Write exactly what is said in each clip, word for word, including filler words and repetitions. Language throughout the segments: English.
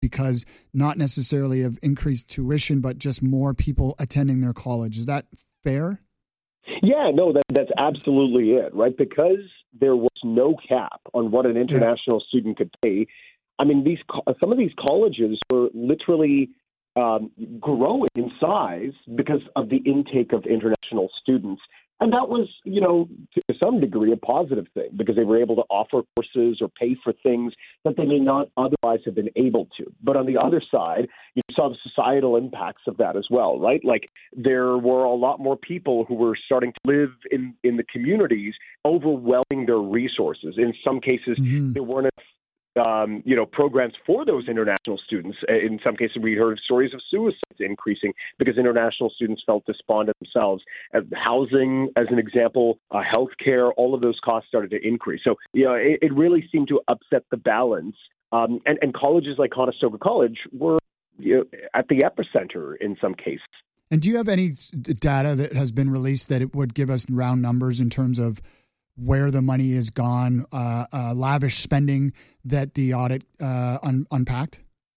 because not necessarily of increased tuition, but just more people attending their college. Is that fair? Yeah, no, that, that's absolutely it, right? Because there was no cap on what an international yeah. student could pay. I mean, these some of these colleges were literally um, growing in size because of the intake of international students. And that was, you know, to some degree a positive thing because they were able to offer courses or pay for things that they may not otherwise have been able to. But on the other side, you saw the societal impacts of that as well, right? Like there were a lot more people who were starting to live in, in the communities, overwhelming their resources. In some cases, mm-hmm. there weren't enough Um, you know, programs for those international students. In some cases, we heard stories of suicides increasing because international students felt despondent themselves. Uh, housing, as an example, uh, healthcare, all of those costs started to increase. So, you know, it, it really seemed to upset the balance. Um, and, and colleges like Conestoga College were you know, at the epicenter in some cases. And do you have any data that has been released that it would give us round numbers in terms of where the money has gone, uh, uh, lavish spending that the audit uh, un- unpacked?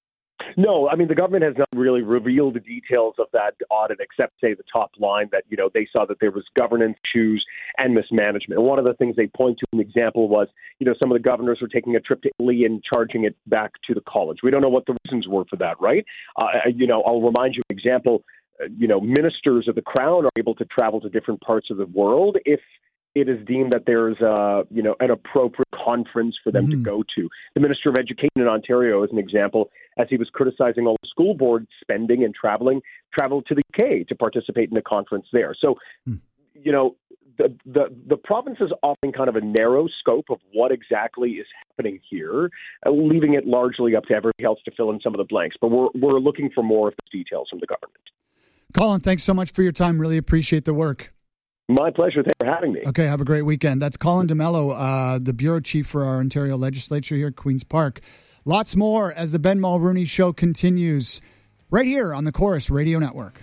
No, I mean, the government has not really revealed the details of that audit except, say, the top line that, you know, they saw that there was governance issues and mismanagement. And one of the things they point to, an example was, you know, some of the governors were taking a trip to Italy and charging it back to the college. We don't know what the reasons were for that, right? Uh, you know, I'll remind you an example, uh, you know, ministers of the crown are able to travel to different parts of the world if it is deemed that there's a, you know, an appropriate conference for them mm. to go to. The Minister of Education in Ontario, as an example, as he was criticizing all the school board spending and traveling, traveled to the U K to participate in a conference there. So, mm. you know, the, the, the province is offering kind of a narrow scope of what exactly is happening here, uh, leaving it largely up to everybody else to fill in some of the blanks. But we're, we're looking for more of the details from the government. Colin, thanks so much for your time. Really appreciate the work. My pleasure. Thanks for having me. Okay, have a great weekend. That's Colin D'Mello, uh, the bureau chief for our Ontario legislature here at Queen's Park. Lots more as the Ben Mulrooney Show continues right here on the Chorus Radio Network.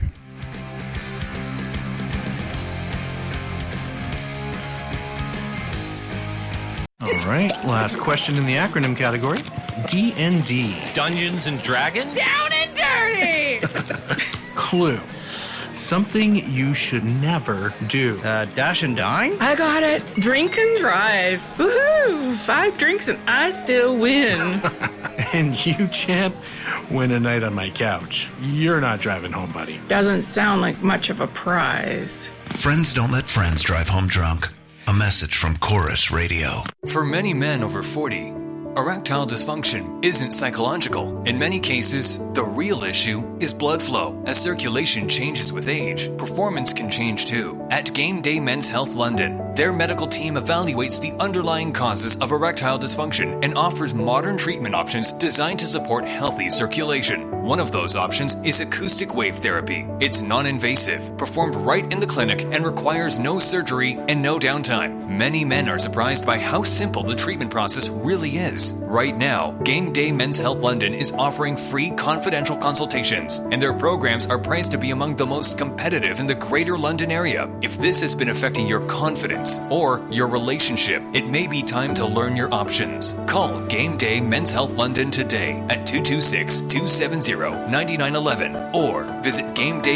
All right, last question in the acronym category. D and D. Dungeons and Dragons? Down and dirty! Clue. Something you should never do. Uh, dash and dine? I got it. Drink and drive. Woohoo! Five drinks and I still win. And you, champ, win a night on my couch. You're not driving home, buddy. Doesn't sound like much of a prize. Friends don't let friends drive home drunk. A message from Chorus Radio. For many men over forty, erectile dysfunction isn't psychological. In many cases, the real issue is blood flow. As circulation changes with age, performance can change too. At Game Day Men's Health London, their medical team evaluates the underlying causes of erectile dysfunction and offers modern treatment options designed to support healthy circulation. One of those options is acoustic wave therapy. It's non-invasive, performed right in the clinic, and requires no surgery and no downtime. Many men are surprised by how simple the treatment process really is. Right now, Game Day Men's Health London is offering free confidential consultations, and their programs are priced to be among the most competitive in the Greater London area. If this has been affecting your confidence or your relationship, it may be time to learn your options. Call Game Day Men's Health London today at two two six, two seven zero, nine nine one one or visit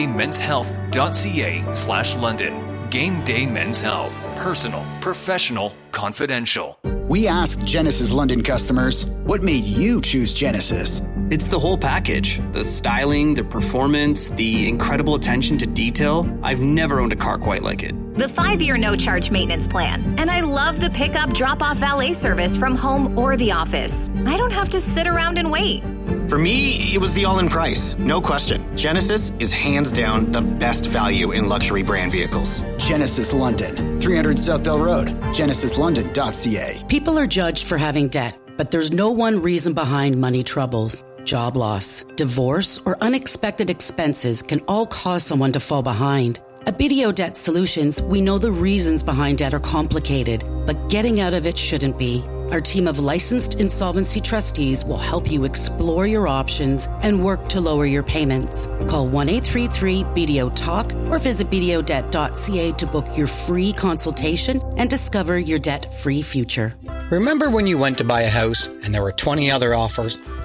gamedaymen'shealth.ca slash London. Game Day Men's Health. Personal, professional, confidential. We asked Genesis London customers, what made you choose Genesis? It's the whole package. The styling, the performance, the incredible attention to detail. I've never owned a car quite like it. The five-year no-charge maintenance plan. And I love the pickup drop-off valet service from home or the office. I don't have to sit around and wait. For me, it was the all-in price. No question. Genesis is hands down the best value in luxury brand vehicles. Genesis London, three hundred Southdale Road, genesis london dot c a. People are judged for having debt, but there's no one reason behind money troubles. Job loss, divorce, or unexpected expenses can all cause someone to fall behind. At B D O Debt Solutions, we know the reasons behind debt are complicated, but getting out of it shouldn't be. Our team of licensed insolvency trustees will help you explore your options and work to lower your payments. Call one eight three three B D O talk or visit b d o debt dot c a to book your free consultation and discover your debt-free future. Remember when you went to buy a house and there were twenty other offers?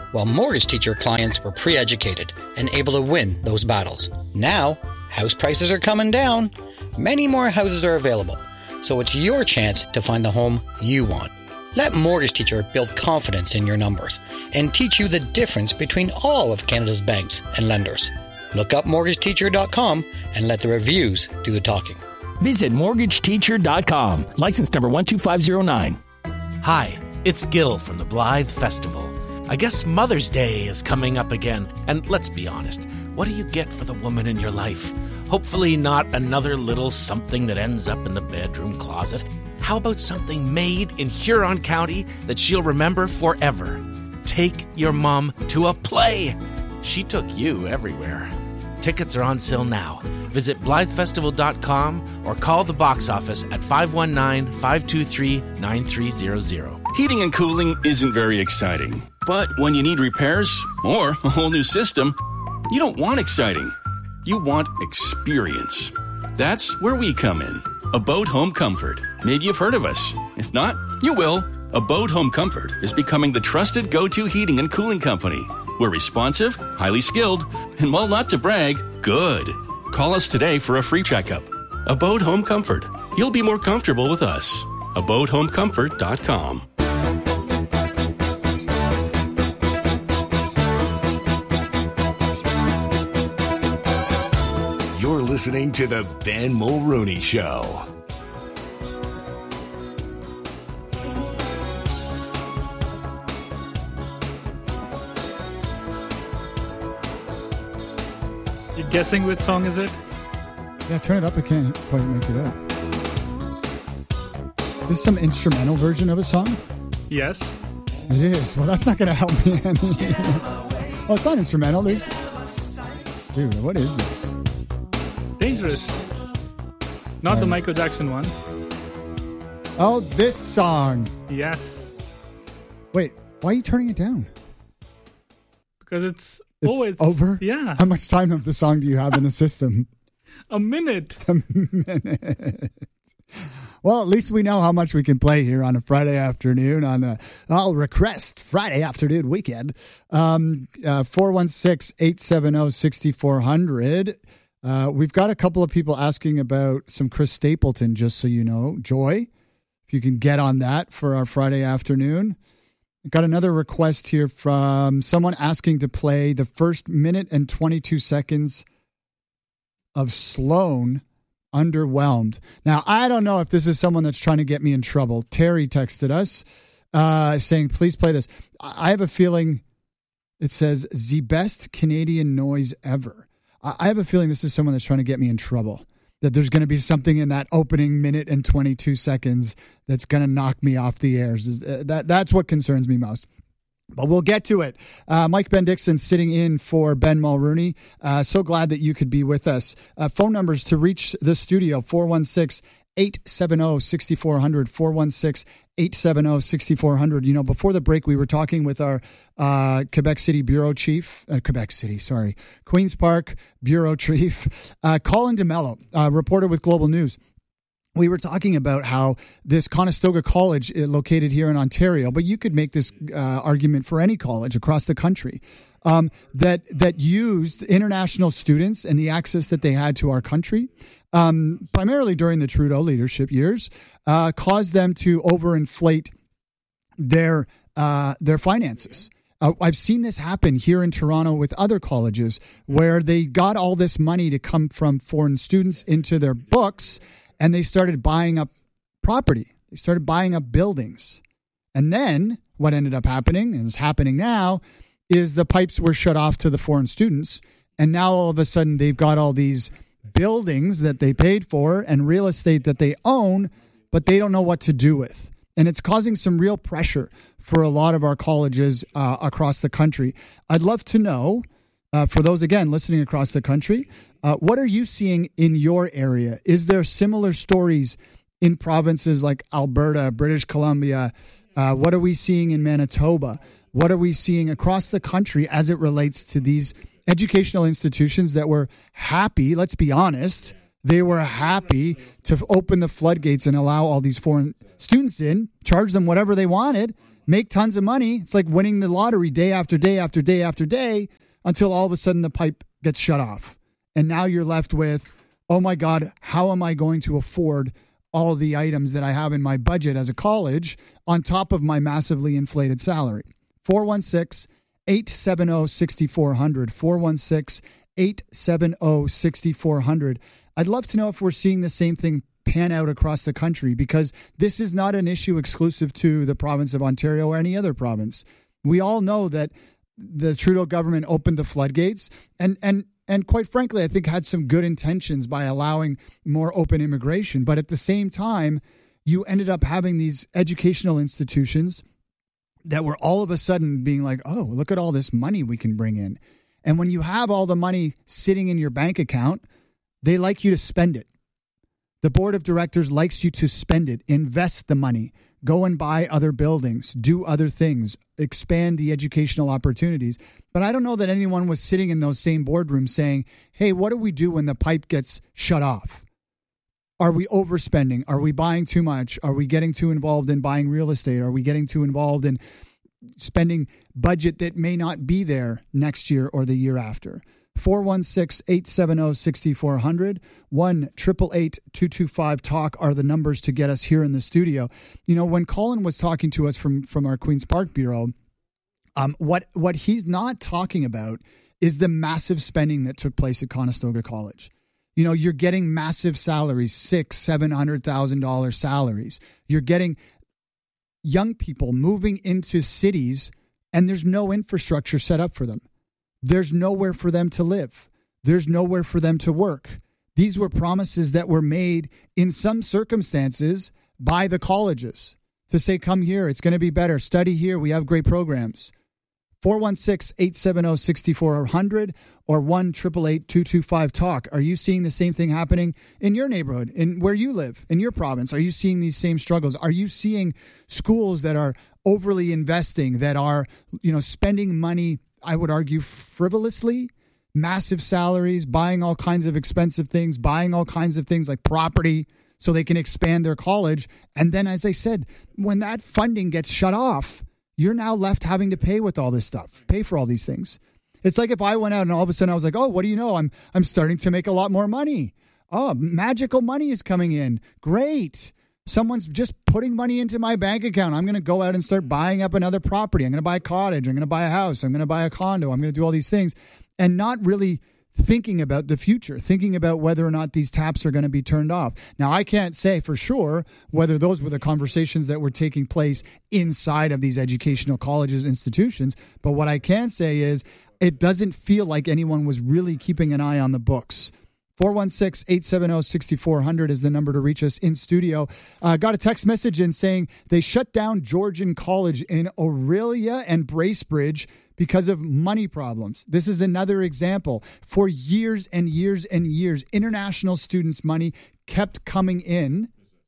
while Mortgage Teacher clients were pre-educated and able to win those battles. Now, house prices are coming down. Many more houses are available, so it's your chance to find the home you want. Let Mortgage Teacher build confidence in your numbers and teach you the difference between all of Canada's banks and lenders. Look up mortgage teacher dot com and let the reviews do the talking. Visit mortgage teacher dot com. License number one two five zero nine. Hi, it's Gil from the Blythe Festival. I guess Mother's Day is coming up again. And let's be honest, what do you get for the woman in your life? Hopefully not another little something that ends up in the bedroom closet. How about something made in Huron County that she'll remember forever? Take your mom to a play. She took you everywhere. Tickets are on sale now. Visit blythe festival dot com or call the box office at five one nine, five two three, nine three zero zero. Heating and cooling isn't very exciting. But when you need repairs or a whole new system, you don't want exciting. You want experience. That's where we come in. Abode Home Comfort. Maybe you've heard of us. If not, you will. Abode Home Comfort is becoming the trusted go-to heating and cooling company. We're responsive, highly skilled, and while not to brag, good. Call us today for a free checkup. Abode Home Comfort. You'll be more comfortable with us. abode home comfort dot com. You're listening to the Ben Mulrooney Show. Guessing which song is it? Yeah, turn it up. I can't quite make it out. Is this some instrumental version of a song? Yes. It is. Well, that's not going to help me any. Well, it's not instrumental. There's... Dude, what is this? Dangerous. Not um, the Michael Jackson one. Oh, this song. Yes. Wait, why are you turning it down? Because it's... It's, oh, it's over? Yeah. How much time of the song do you have in the system? A minute. A minute. Well, at least we know how much we can play here on a Friday afternoon on the All Request Friday afternoon weekend. Um, uh, four one six, eight seven zero, six four zero zero. Uh, we've got a couple of people asking about some Chris Stapleton, just so you know. Joy, if you can get on that for our Friday afternoon. Got another request here from someone asking to play the first minute and twenty-two seconds of Sloan, Underwhelmed. Now, I don't know if this is someone that's trying to get me in trouble. Terry texted us uh, saying, please play this. I have a feeling it says, the best Canadian noise ever. I have a feeling this is someone that's trying to get me in trouble. That there's going to be something in that opening minute and twenty-two seconds that's going to knock me off the airs. That, that's what concerns me most. But we'll get to it. Uh, Mike Bendixson sitting in for Ben Mulrooney. Uh, so glad that you could be with us. Uh, phone numbers to reach the studio, four one six, eight seven zero, six four zero zero, four one six, eight seven zero, six four zero zero. You know, before the break, we were talking with our uh, Quebec City Bureau Chief, uh, Quebec City, sorry, Queen's Park Bureau Chief, uh, Colin DeMello, uh, reporter with Global News. We were talking about how this Conestoga College is located here in Ontario, but you could make this uh, argument for any college across the country, um, that that used international students and the access that they had to our country, um, primarily during the Trudeau leadership years, uh, caused them to overinflate their uh, their finances. Uh, I've seen this happen here in Toronto with other colleges where they got all this money to come from foreign students into their books, and they started buying up property. They started buying up buildings. And then what ended up happening, and is happening now, is the pipes were shut off to the foreign students. And now all of a sudden they've got all these buildings that they paid for and real estate that they own, but they don't know what to do with. And it's causing some real pressure for a lot of our colleges uh, across the country. I'd love to know, uh, for those, again, listening across the country, Uh, what are you seeing in your area? Is there similar stories in provinces like Alberta, British Columbia? Uh, what are we seeing in Manitoba? What are we seeing across the country as it relates to these educational institutions that were happy, let's be honest, they were happy to open the floodgates and allow all these foreign students in, charge them whatever they wanted, make tons of money. It's like winning the lottery day after day after day after day until all of a sudden the pipe gets shut off. And now you're left with, oh my God, how am I going to afford all the items that I have in my budget as a college on top of my massively inflated salary? four one six, eight seven zero, six four zero zero. four one six, eight seven zero, six four zero zero. I'd love to know if we're seeing the same thing pan out across the country, because this is not an issue exclusive to the province of Ontario or any other province. We all know that the Trudeau government opened the floodgates and and and quite frankly, I think had some good intentions by allowing more open immigration. But at the same time, you ended up having these educational institutions that were all of a sudden being like, oh, look at all this money we can bring in. And when you have all the money sitting in your bank account, they like you to spend it. The board of directors likes you to spend it, invest the money, go and buy other buildings, do other things, expand the educational opportunities. But I don't know that anyone was sitting in those same boardrooms saying, hey, what do we do when the pipe gets shut off? Are we overspending? Are we buying too much? Are we getting too involved in buying real estate? Are we getting too involved in spending budget that may not be there next year or the year after? four one six, eight seven zero, six four zero zero. one eight eight eight, two two five, talk are the numbers to get us here in the studio. You know, when Colin was talking to us from, from our Queen's Park Bureau, um, what, what he's not talking about is the massive spending that took place at Conestoga College. You know, you're getting massive salaries, six, seven hundred thousand dollars salaries. You're getting young people moving into cities, and there's no infrastructure set up for them. There's nowhere for them to live. There's nowhere for them to work. These were promises that were made in some circumstances by the colleges to say, come here, it's going to be better. Study here. We have great programs. four one six, eight seven zero, six four zero zero or one eight eight eight, two two five, talk. Are you seeing the same thing happening in your neighborhood, in where you live, in your province? Are you seeing these same struggles? Are you seeing schools that are overly investing, that are, you know, spending money, I would argue, frivolously, massive salaries, buying all kinds of expensive things, buying all kinds of things like property so they can expand their college? And then, as I said, when that funding gets shut off, you're now left having to pay with all this stuff, pay for all these things. It's like if I went out and all of a sudden I was like, oh, what do you know? I'm I'm starting to make a lot more money. Oh, magical money is coming in. Great. Someone's just putting money into my bank account. I'm going to go out and start buying up another property. I'm going to buy a cottage. I'm going to buy a house. I'm going to buy a condo. I'm going to do all these things, and not really thinking about the future, thinking about whether or not these taps are going to be turned off. Now, I can't say for sure whether those were the conversations that were taking place inside of these educational colleges, institutions, but what I can say is it doesn't feel like anyone was really keeping an eye on the books. four one six, eight seven zero, six four zero zero is the number to reach us in studio. Uh, got a text message in saying they shut down Georgian College in Orillia and Bracebridge because of money problems. This is another example. For years and years and years, international students' money kept coming in.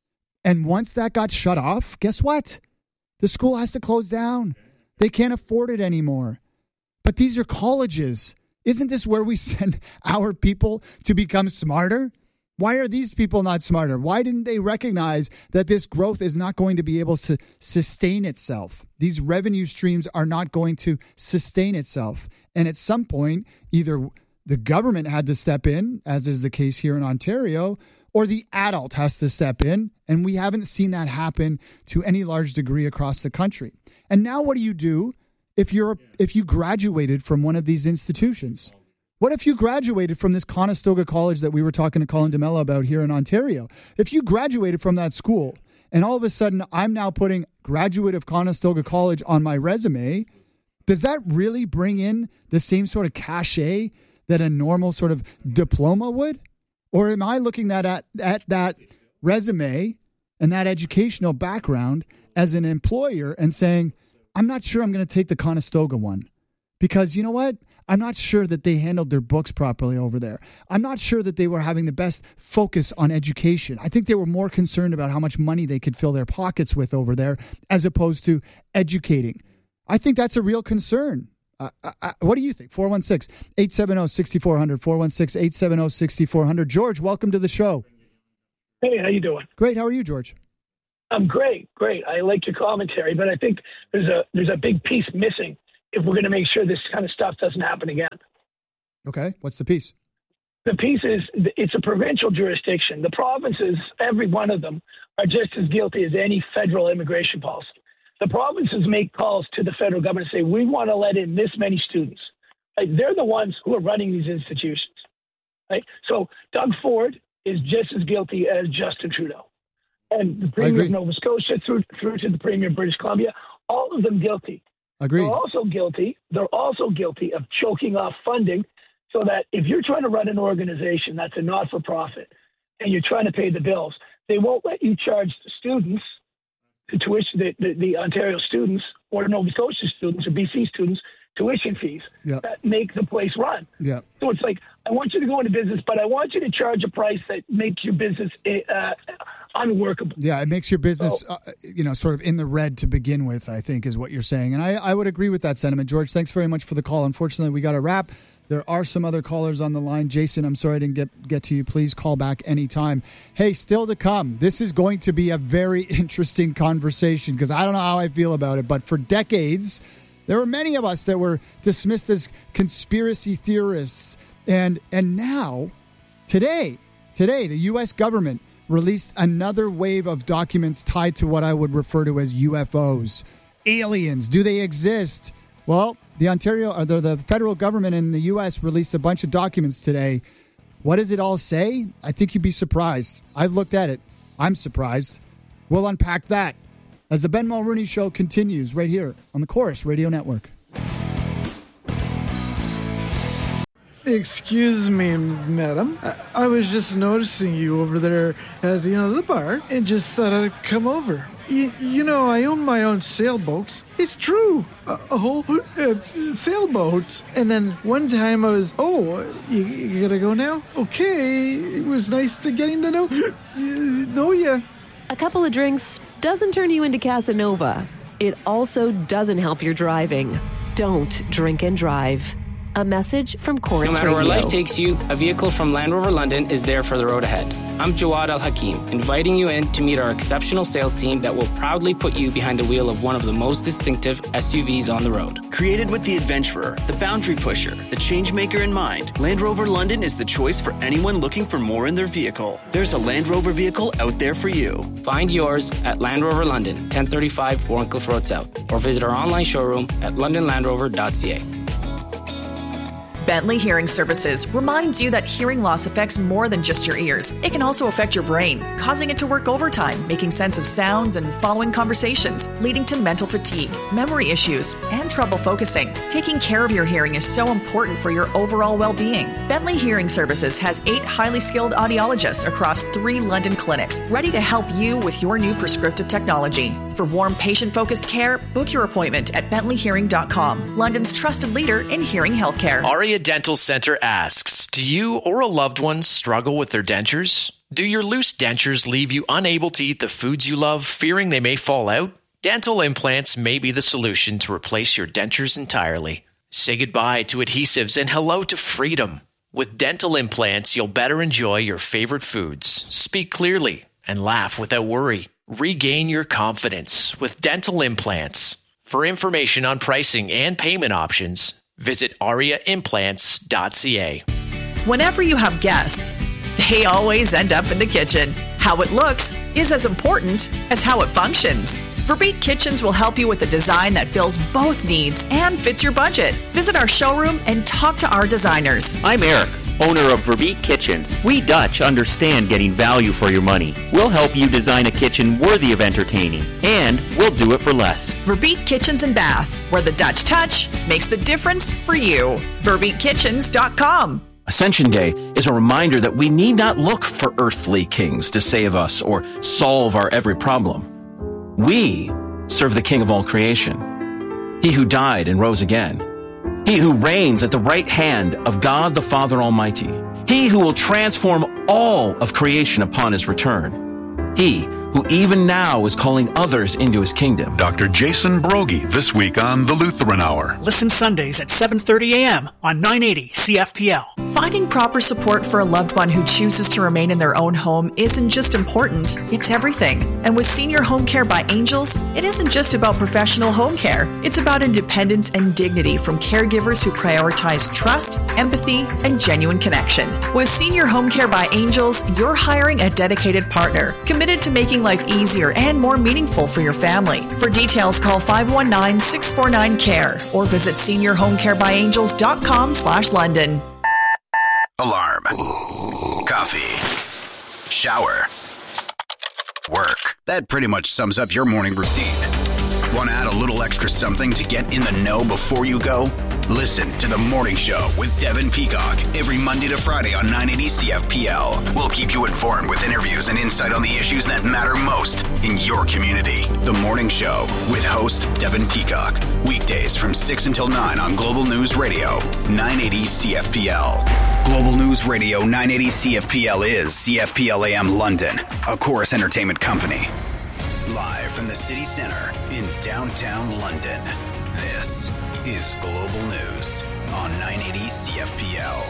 And once that got shut off, guess what? The school has to close down. They can't afford it anymore. But these are colleges. Isn't this where we send our people to become smarter? Why are these people not smarter? Why didn't they recognize that this growth is not going to be able to sustain itself? These revenue streams are not going to sustain itself. And at some point, either the government had to step in, as is the case here in Ontario, or the adult has to step in. And we haven't seen that happen to any large degree across the country. And now what do you do if you're if you graduated from one of these institutions? What if you graduated from this Conestoga College that we were talking to Colin DeMello about here in Ontario? If you graduated from that school and all of a sudden I'm now putting graduate of Conestoga College on my resume, does that really bring in the same sort of cachet that a normal sort of diploma would? Or am I looking at, at, at that resume and that educational background as an employer and saying, I'm not sure I'm going to take the Conestoga one because, you know what? I'm not sure that they handled their books properly over there. I'm not sure that they were having the best focus on education. I think they were more concerned about how much money they could fill their pockets with over there as opposed to educating. I think that's a real concern. Uh, I, what do you think? four one six, eight seven zero, six four zero zero, four one six, eight seven zero, six four zero zero. George, welcome to the show. Hey, how you doing? Great. How are you, George? Um, great, great. I like your commentary, but I think there's a there's a big piece missing if we're going to make sure this kind of stuff doesn't happen again. Okay, what's the piece? The piece is it's a provincial jurisdiction. The provinces, every one of them, are just as guilty as any federal immigration policy. The provinces make calls to the federal government and say, we want to let in this many students. Like, they're the ones who are running these institutions. Right? So Doug Ford is just as guilty as Justin Trudeau. And the Premier of Nova Scotia through, through to the Premier of British Columbia, all of them guilty. Agreed. They're also guilty. They're also guilty of choking off funding so that if you're trying to run an organization that's a not-for-profit and you're trying to pay the bills, they won't let you charge the students, the tuition, the, the, the Ontario students or Nova Scotia students or B C students tuition fees yeah. that make the place run. Yeah. So it's like, I want you to go into business, but I want you to charge a price that makes your business uh, unworkable. Yeah, it makes your business, so, uh, you know, sort of in the red to begin with, I think is what you're saying. And I, I would agree with that sentiment. George, thanks very much for the call. Unfortunately, we got to wrap. There are some other callers on the line. Jason, I'm sorry I didn't get, get to you. Please call back anytime. Hey, still to come. This is going to be a very interesting conversation because I don't know how I feel about it, but for decades, there were many of us that were dismissed as conspiracy theorists. And and now, today, today, the U S government released another wave of documents tied to what I would refer to as U F Os. Aliens, do they exist? Well, the Ontario, or the, the federal government in the U S released a bunch of documents today. What does it all say? I think you'd be surprised. I've looked at it. I'm surprised. We'll unpack that as the Ben Mulrooney Show continues right here on the Chorus Radio Network. Excuse me, madam. I, I was just noticing you over there at, you know, the bar and just thought I'd come over. Y- you know, I own my own sailboat. It's true. A, a whole uh, sailboat. And then one time I was, oh, you, you gotta go now? Okay. It was nice to getting to know, uh, know ya. A couple of drinks doesn't turn you into Casanova. It also doesn't help your driving. Don't drink and drive. A message from Chorus Radio. No matter where life takes you, a vehicle from Land Rover London is there for the road ahead. I'm Jawad Al-Hakim, inviting you in to meet our exceptional sales team that will proudly put you behind the wheel of one of the most distinctive S U Vs on the road. Created with the adventurer, the boundary pusher, the change maker in mind, Land Rover London is the choice for anyone looking for more in their vehicle. There's a Land Rover vehicle out there for you. Find yours at Land Rover London, ten thirty-five Warncliffe Road South, or visit our online showroom at london land rover dot c a. Bentley Hearing Services reminds you that hearing loss affects more than just your ears. It can also affect your brain, causing it to work overtime, making sense of sounds and following conversations, leading to mental fatigue, memory issues, and trouble focusing. Taking care of your hearing is so important for your overall well-being. Bentley Hearing Services has eight highly skilled audiologists across three London clinics, ready to help you with your new prescriptive technology. For warm, patient-focused care, book your appointment at bentley hearing dot com, London's trusted leader in hearing healthcare. Aria Dental Center asks, do you or a loved one struggle with their dentures? Do your loose dentures leave you unable to eat the foods you love, fearing they may fall out? Dental implants may be the solution to replace your dentures entirely. Say goodbye to adhesives and hello to freedom. With dental implants, you'll better enjoy your favorite foods, speak clearly, and laugh without worry. Regain your confidence with dental implants. For information on pricing and payment options, visit aria implants dot c a. Whenever you have guests, they always end up in the kitchen. How it looks is as important as how it functions. Verbeek Kitchens will help you with a design that fills both needs and fits your budget. Visit our showroom and talk to our designers. I'm Eric, owner of Verbeek Kitchens. We Dutch understand getting value for your money. We'll help you design a kitchen worthy of entertaining, and we'll do it for less. Verbeek Kitchens and Bath, where the Dutch touch makes the difference for you. verbeek kitchens dot com. Ascension Day is a reminder that we need not look for earthly kings to save us or solve our every problem. We serve the King of all creation, He who died and rose again, He who reigns at the right hand of God the Father Almighty, He who will transform all of creation upon His return, He who even now is calling others into His kingdom. Doctor Jason Broggi this week on The Lutheran Hour. Listen Sundays at seven thirty a.m. on nine eighty C F P L. Finding proper support for a loved one who chooses to remain in their own home isn't just important, it's everything. And with Senior Home Care by Angels, it isn't just about professional home care. It's about independence and dignity from caregivers who prioritize trust, empathy, and genuine connection. With Senior Home Care by Angels, you're hiring a dedicated partner, committed to making life easier and more meaningful for your family. For details, call five one nine, six four nine, C A R E or visit senior home care by angels dot com slash London. Alarm. Coffee. Shower. Work. That pretty much sums up your morning routine. Want to add a little extra something to get in the know before you go? Listen to The Morning Show with Devin Peacock every Monday to Friday on nine eighty C F P L. We'll keep you informed with interviews and insight on the issues that matter most in your community. The Morning Show with host Devin Peacock. Weekdays from six until nine on Global News Radio, nine eighty C F P L. Global News Radio nine eighty C F P L is C F P L A M London, a Chorus Entertainment company. Live from the city center in downtown London, this is Global News on nine eighty C F P L.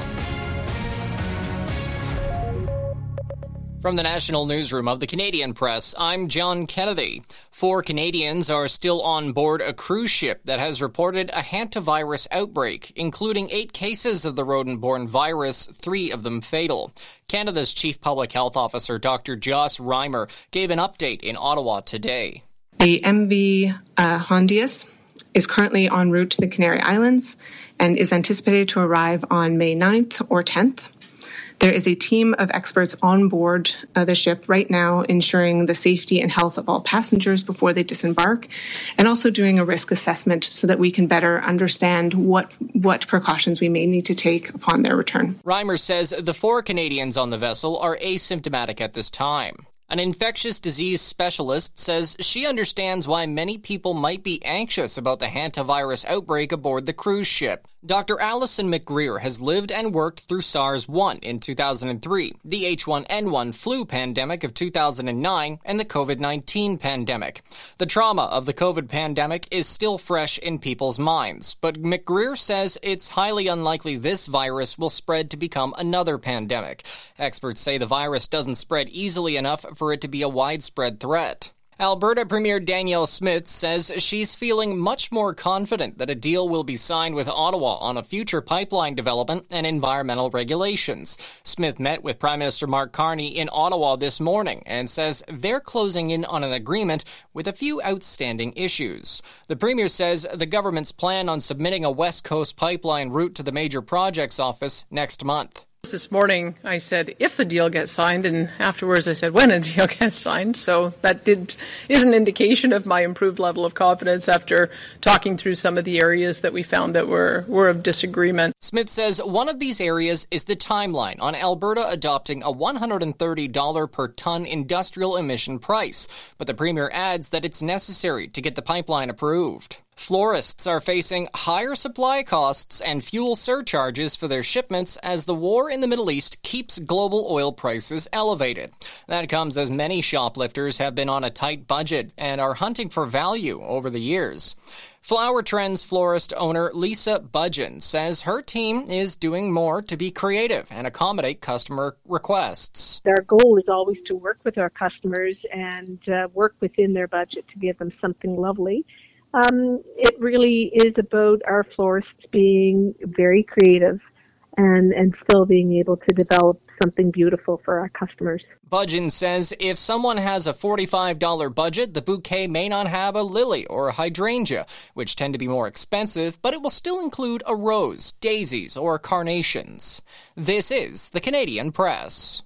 From the National Newsroom of the Canadian Press, I'm John Kennedy. Four Canadians are still on board a cruise ship that has reported a hantavirus outbreak, including eight cases of the rodent-borne virus, three of them fatal. Canada's Chief Public Health Officer, Doctor Joss Reimer, gave an update in Ottawa today. The M V uh, Hondius is currently en route to the Canary Islands and is anticipated to arrive on May ninth or tenth. There is a team of experts on board uh, the ship right now ensuring the safety and health of all passengers before they disembark, and also doing a risk assessment so that we can better understand what what precautions we may need to take upon their return. Reimer says the four Canadians on the vessel are asymptomatic at this time. An infectious disease specialist says she understands why many people might be anxious about the hantavirus outbreak aboard the cruise ship. Doctor Alison McGreer has lived and worked through SARS one in two thousand three, the H one N one flu pandemic of two thousand nine, and the COVID nineteen pandemic. The trauma of the COVID pandemic is still fresh in people's minds, but McGreer says it's highly unlikely this virus will spread to become another pandemic. Experts say the virus doesn't spread easily enough for it to be a widespread threat. Alberta Premier Danielle Smith says she's feeling much more confident that a deal will be signed with Ottawa on a future pipeline development and environmental regulations. Smith met with Prime Minister Mark Carney in Ottawa this morning and says they're closing in on an agreement with a few outstanding issues. The Premier says the government's plan on submitting a West Coast pipeline route to the Major Projects Office next month. This morning I said if a deal gets signed, and afterwards I said when a deal gets signed. So that did is an indication of my improved level of confidence after talking through some of the areas that we found that were, were of disagreement. Smith says one of these areas is the timeline on Alberta adopting a one hundred thirty dollars per ton industrial emission price. But the Premier adds that it's necessary to get the pipeline approved. Florists are facing higher supply costs and fuel surcharges for their shipments as the war in the Middle East keeps global oil prices elevated. That comes as many shoplifters have been on a tight budget and are hunting for value over the years. Flower Trends florist owner Lisa Budgeon says her team is doing more to be creative and accommodate customer requests. Our goal is always to work with our customers and uh, work within their budget to give them something lovely. Um, it really is about our florists being very creative and, and still being able to develop something beautiful for our customers. Budgeon says if someone has a forty-five dollars budget, the bouquet may not have a lily or a hydrangea, which tend to be more expensive, but it will still include a rose, daisies, or carnations. This is the Canadian Press.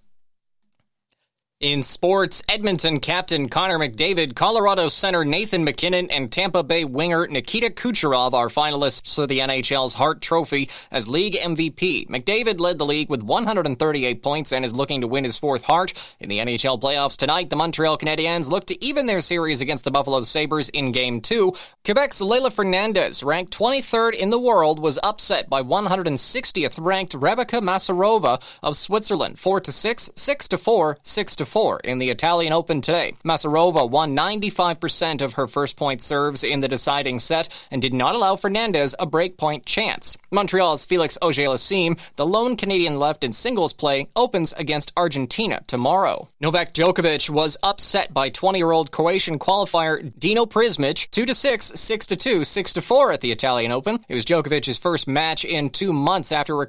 In sports, Edmonton captain Connor McDavid, Colorado center Nathan MacKinnon, and Tampa Bay winger Nikita Kucherov are finalists for the N H L's Hart Trophy as league M V P. McDavid led the league with one hundred thirty-eight points and is looking to win his fourth Hart. In the N H L playoffs tonight, the Montreal Canadiens look to even their series against the Buffalo Sabres in Game two. Quebec's Leila Fernandez, ranked twenty-third in the world, was upset by one hundred sixtieth ranked Rebecca Masarova of Switzerland, four to six, six to four, six to four in the Italian Open today. Masarova won ninety-five percent of her first-point serves in the deciding set and did not allow Fernandez a breakpoint chance. Montreal's Felix Auger-Aliassime, the lone Canadian left in singles play, opens against Argentina tomorrow. Novak Djokovic was upset by twenty-year-old Croatian qualifier Dino Prismic two to six, six to two, six to four at the Italian Open. It was Djokovic's first match in two months after